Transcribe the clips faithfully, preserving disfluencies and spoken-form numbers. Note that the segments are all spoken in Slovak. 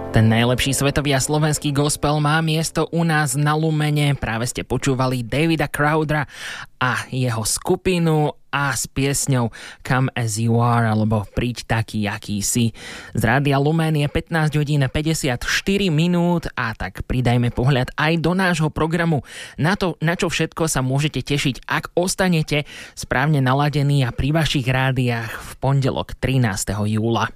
Ten najlepší svetový a slovenský gospel má miesto u nás na Lumene. Práve ste počúvali Davida Crowdera a jeho skupinu a s piesňou Come As You Are, alebo Príď taký, aký si. Z Rádia Lumen je pätnásť hodín päťdesiatštyri minút a tak pridajme pohľad aj do nášho programu. Na to, na čo všetko sa môžete tešiť, ak ostanete správne naladení a pri vašich rádiách v pondelok trinásteho júla.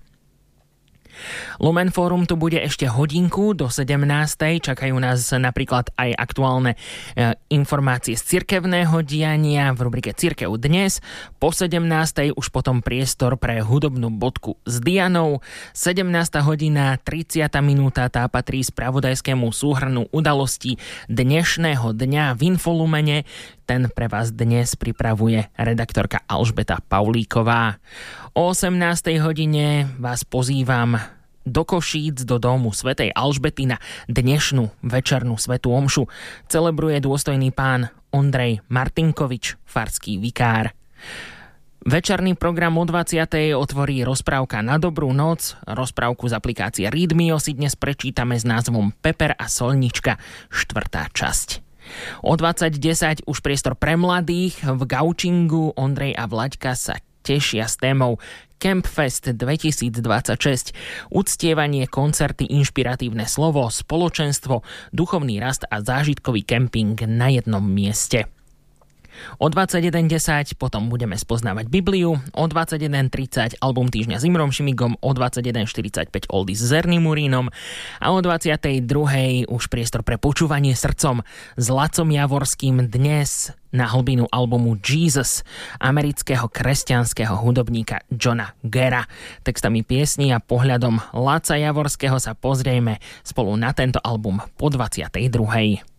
Lumen Forum tu bude ešte hodinku do sedemnástej. Čakajú nás napríklad aj aktuálne e, informácie z cirkevného diania v rubrike Cirkev dnes. Po sedemnástej už potom priestor pre hudobnú bodku s Dianou. sedemnásta hodina tridsiata minúta, tá patrí spravodajskému súhrnu udalostí dnešného dňa v Infolumene. Ten pre vás dnes pripravuje redaktorka Alžbeta Paulíková. O osemnástej hodine vás pozývam do Košíc, do domu svätej Alžbety na dnešnú večernú svätú omšu. Celebruje dôstojný pán Ondrej Martinkovič, farský vikár. Večerný program o dvadsiatej otvorí rozprávka Na dobrú noc. Rozprávku z aplikácie Readmeo si dnes prečítame s názvom Peper a solnička, štvrtá časť. O dvadsať desať už priestor pre mladých. V Gaučingu Ondrej a Vlaďka sa tešia s témou Campfest dvetisícdvadsaťšesť. Uctievanie, koncerty, inšpiratívne slovo, spoločenstvo, duchovný rast a zážitkový kemping na jednom mieste. O dvadsaťjeden desať potom budeme spoznávať Bibliu, o dvadsaťjeden tridsať album týždňa s Imrom Šimigom, o dvadsaťjeden štyridsaťpäť Oldies s Erným Murínom a o dvadsiatej druhej už priestor pre počúvanie srdcom s Lacom Javorským dnes na hlbinu albumu Jesus amerického kresťanského hudobníka Johna Gera. Textami piesní a pohľadom Laca Javorského sa pozrieme spolu na tento album po dvadsiatej druhej